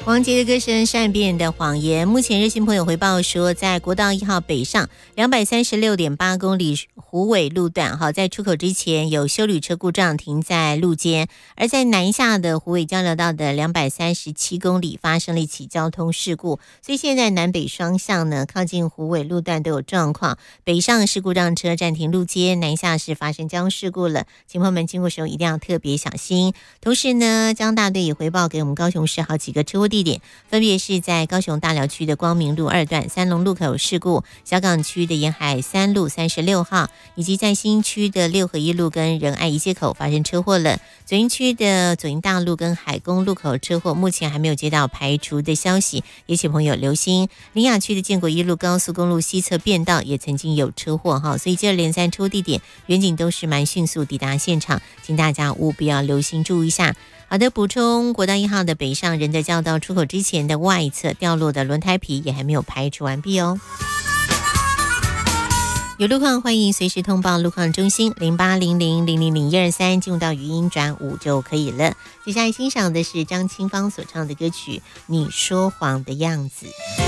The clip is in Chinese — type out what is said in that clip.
王杰的歌声善变的谎言。目前热心朋友回报说，在国道1号北上236.8公里虎尾路段，在出口之前有休旅车故障停在路肩，而在南下的虎尾交流道的237公里发生了一起交通事故，所以现在南北双向呢，靠近虎尾路段都有状况。北上是故障车暂停路肩，南下是发生交通事故了，请朋友们经过时候一定要特别小心。同时呢，交通大队也回报给我们高雄市好几个车祸地点，分别是在高雄大寮区的光明路2段三龙路口事故，小港区的沿海3路36号，以及在新区的6合1路跟仁爱一街口发生车祸了。左营区的左营大路跟海公路口车祸目前还没有接到排除的消息，也请朋友留心。林雅区的建国1路高速公路西侧变道也曾经有车祸，所以接连3车祸地点远景都是蛮迅速抵达现场，请大家务必要留心注意一下。好的，补充国道1号的北上仁德交道出口之前的外侧掉落的轮胎皮也还没有排除完毕哦。有路况欢迎随时通报路况中心0800000123，进入到语音转5就可以了。接下来欣赏的是张清芳所唱的歌曲《你说谎的样子》。